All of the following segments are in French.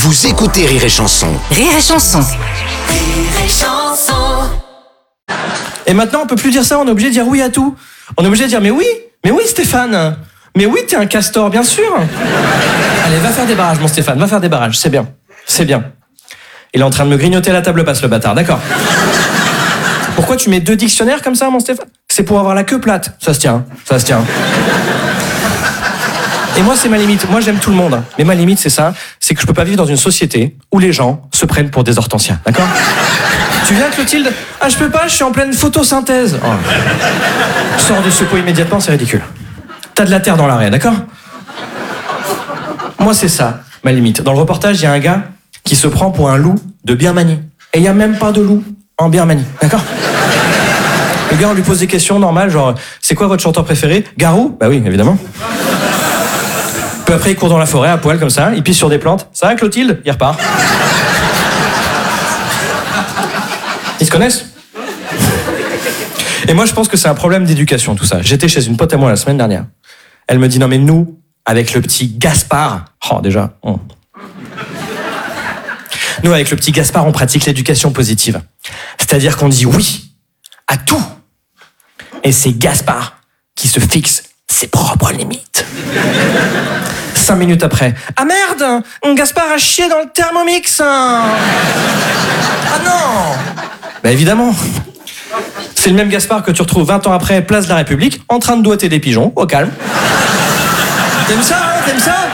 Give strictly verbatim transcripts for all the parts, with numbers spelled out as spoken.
Vous écoutez Rire et Chanson. Rire et Chanson. Rire et Chanson. Et maintenant, on peut plus dire ça, on est obligé de dire oui à tout. On est obligé de dire mais oui, mais oui Stéphane, mais oui t'es un castor, bien sûr. Allez, va faire des barrages mon Stéphane, va faire des barrages, c'est bien, c'est bien. Il est en train de me grignoter la table basse le bâtard, d'accord. Pourquoi tu mets deux dictionnaires comme ça mon Stéphane? C'est pour avoir la queue plate, ça se tient, ça se tient. Et moi c'est ma limite, moi j'aime tout le monde, mais ma limite c'est ça, c'est que je peux pas vivre dans une société où les gens se prennent pour des hortensias, d'accord? Tu viens Clotilde? Ah je peux pas, je suis en pleine photosynthèse. Oh. Sors de ce pot immédiatement, c'est ridicule. T'as de la terre dans l'arrêt, d'accord? Moi c'est ça, ma limite. Dans le reportage, il y a un gars qui se prend pour un loup de Birmanie. Et il y a même pas de loup en Birmanie, d'accord? Le gars on lui pose des questions normales, genre c'est quoi votre chanteur préféré? Garou? Bah oui, évidemment. Peu après il court dans la forêt à poil comme ça, il pisse sur des plantes. Ça va Clotilde? Il repart. Ils se connaissent? Et moi je pense que c'est un problème d'éducation tout ça. J'étais chez une pote à moi la semaine dernière. Elle me dit non mais nous, avec le petit Gaspard, oh déjà, oh. Nous avec le petit Gaspard on pratique l'éducation positive. C'est-à-dire qu'on dit oui à tout. Et c'est Gaspard qui se fixe ses propres limites. Cinq minutes après, ah merde, Gaspard a chié dans le Thermomix. Ah non. Bah évidemment. C'est le même Gaspard que tu retrouves vingt ans après, place de la République, en train de doigter des pigeons, au calme. T'aimes ça, hein? T'aimes ça?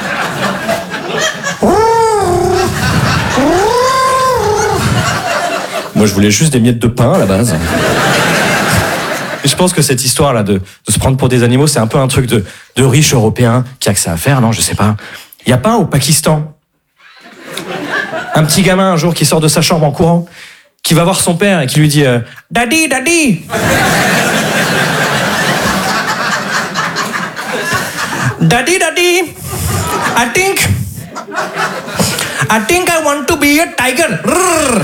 Moi, je voulais juste des miettes de pain, à la base. Et je pense que cette histoire-là de, de se prendre pour des animaux, c'est un peu un truc de, de riche européen qui a que ça à faire, non? Je sais pas. Il y a pas au Pakistan un petit gamin un jour qui sort de sa chambre en courant, qui va voir son père et qui lui dit euh, « Daddy, daddy !» Daddy, daddy, I think, I think I want to be a tiger. Rrr.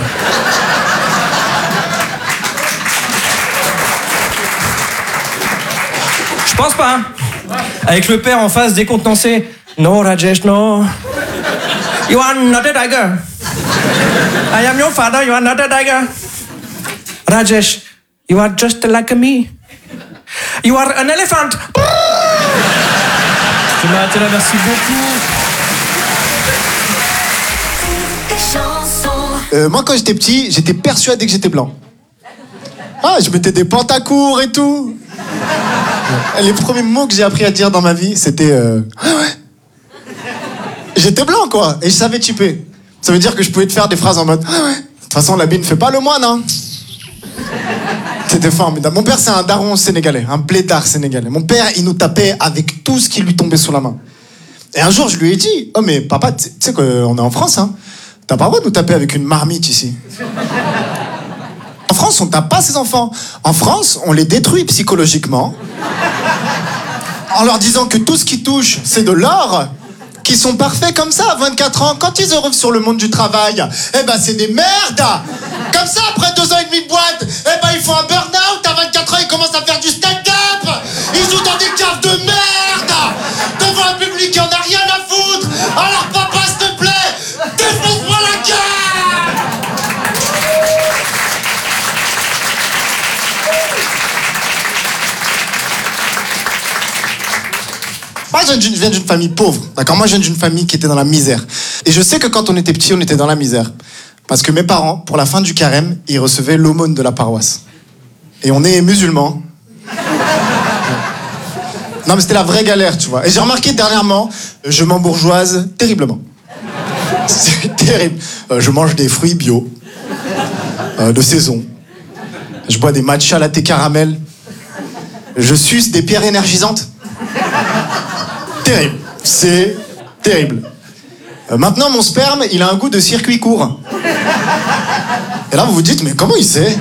Je pense pas. Avec le père en face décontenancé. No, Rajesh, no. You are not a tiger. I am your father, you are not a tiger. Rajesh, you are just like me. You are an elephant. Je vais m'arrêter là, merci beaucoup. Euh, moi, quand j'étais petit, j'étais persuadé que j'étais blanc. Ah, je mettais des pantacours et tout. Les premiers mots que j'ai appris à dire dans ma vie, c'était... Euh... Ah ouais. J'étais blanc, quoi. Et je savais typer. Ça veut dire que je pouvais te faire des phrases en mode... Ah ouais. De toute façon, l'habit ne fait pas le moine, hein. C'était formidable. Mon père, c'est un daron sénégalais, un blédard sénégalais. Mon père, il nous tapait avec tout ce qui lui tombait sous la main. Et un jour, je lui ai dit, oh mais papa, tu sais qu'on est en France, hein. T'as pas le droit de nous taper avec une marmite ici. En France, on tape pas ses enfants. En France, on les détruit psychologiquement. En leur disant que tout ce qui touche, c'est de l'or. Qu'ils sont parfaits comme ça à vingt-quatre ans. Quand ils arrivent sur le monde du travail, eh ben c'est des merdes. Comme ça, après deux ans et demi de boîte, eh ben ils font un burn-out. À vingt-quatre ans, ils commencent à faire du stand-up. Ils jouent dans des caves de merde. Devant un public qui en a rien à foutre. Alors papa, s'il te plaît, défonce-moi la gueule. Moi, je viens d'une famille pauvre, d'accord? Moi, je viens d'une famille qui était dans la misère. Et je sais que quand on était petit, on était dans la misère. Parce que mes parents, pour la fin du carême, ils recevaient l'aumône de la paroisse. Et on est musulmans. Non, mais c'était la vraie galère, tu vois. Et j'ai remarqué dernièrement, je m'embourgeoise terriblement. C'est terrible. Euh, je mange des fruits bio, euh, de saison. Je bois des matchas latte caramel. Je suce des pierres énergisantes. Terrible. C'est terrible. Euh, maintenant, mon sperme, il a un goût de circuit court. Et là, vous vous dites, mais comment il sait?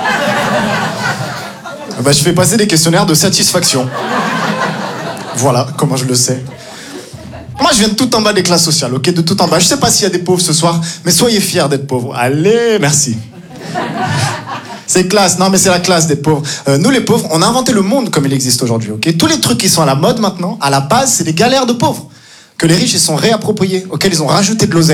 euh, bah, Je fais passer des questionnaires de satisfaction. Voilà comment je le sais. Moi, je viens de tout en bas des classes sociales, ok? De tout en bas. Je sais pas s'il y a des pauvres ce soir, mais soyez fiers d'être pauvres. Allez, merci. C'est classe, non mais c'est la classe d'être pauvre. Euh, nous les pauvres, on a inventé le monde comme il existe aujourd'hui, ok? Tous les trucs qui sont à la mode maintenant, à la base, c'est des galères de pauvres. Que les riches, ils sont réappropriés, auxquels ils ont rajouté de l'oseille.